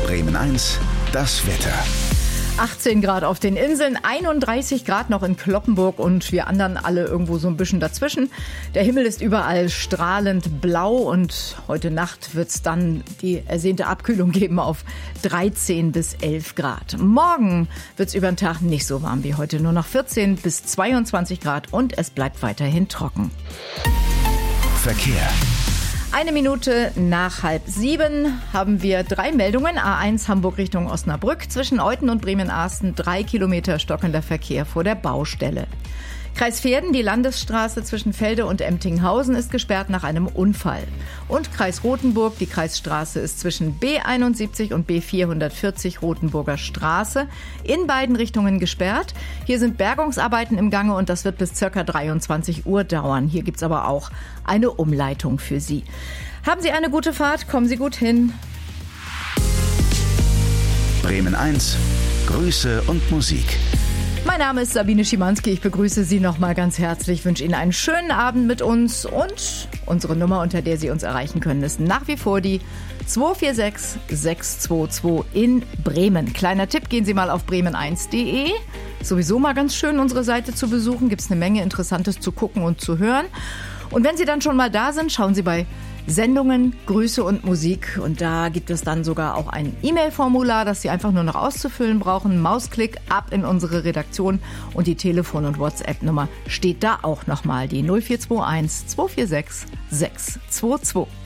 Bremen 1, das Wetter. 18 Grad auf den Inseln, 31 Grad noch in Cloppenburg und wir anderen alle irgendwo so ein bisschen dazwischen. Der Himmel ist überall strahlend blau und heute Nacht wird es dann die ersehnte Abkühlung geben auf 13 bis 11 Grad. Morgen wird es über den Tag nicht so warm wie heute, nur noch 14 bis 22 Grad und es bleibt weiterhin trocken. Verkehr. 1 Minute nach 6:30 haben wir 3 Meldungen. A1 Hamburg Richtung Osnabrück. Zwischen Euten und Bremen-Arsten 3 Kilometer stockender Verkehr vor der Baustelle. Kreis Verden, die Landesstraße zwischen Felde und Emtinghausen ist gesperrt nach einem Unfall. Und Kreis Rothenburg, die Kreisstraße ist zwischen B71 und B440 Rothenburger Straße in beiden Richtungen gesperrt. Hier sind Bergungsarbeiten im Gange und das wird bis ca. 23 Uhr dauern. Hier gibt's aber auch eine Umleitung für Sie. Haben Sie eine gute Fahrt, kommen Sie gut hin. Bremen 1, Grüße und Musik. Mein Name ist Sabine Schimanski. Ich begrüße Sie noch mal ganz herzlich. Ich wünsche Ihnen einen schönen Abend mit uns. Und unsere Nummer, unter der Sie uns erreichen können, ist nach wie vor die 246 622 in Bremen. Kleiner Tipp, gehen Sie mal auf bremen1.de. Sowieso mal ganz schön, unsere Seite zu besuchen. Gibt es eine Menge Interessantes zu gucken und zu hören. Und wenn Sie dann schon mal da sind, schauen Sie bei Sendungen, Grüße und Musik. Und da gibt es dann sogar auch ein E-Mail-Formular, das Sie einfach nur noch auszufüllen brauchen. Mausklick ab in unsere Redaktion und die Telefon- und WhatsApp-Nummer steht da auch nochmal. Die 0421 246 622.